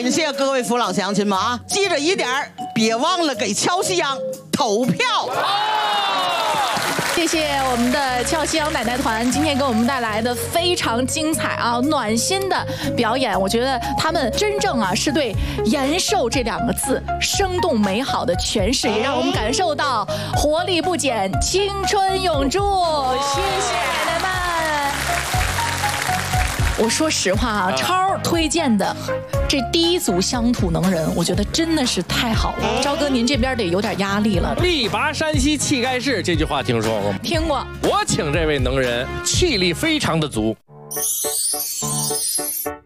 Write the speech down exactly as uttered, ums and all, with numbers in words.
感谢各位父老乡亲们啊！记着一点儿，别忘了给俏夕阳投票。 谢谢我们的俏夕阳奶奶团今天给我们带来的非常精彩啊、暖心的表演。我觉得他们真正啊是对延寿这两个字生动美好的诠释，也让我们感受到活力不减，青春永驻。谢谢奶奶们。我说实话啊，超推荐的这第一组乡土能人，我觉得真的是太好了。赵哥，您这边得有点压力了。 力拔山兮气盖世，这句话听说过吗？ 听过。 我请这位能人，气力非常的足。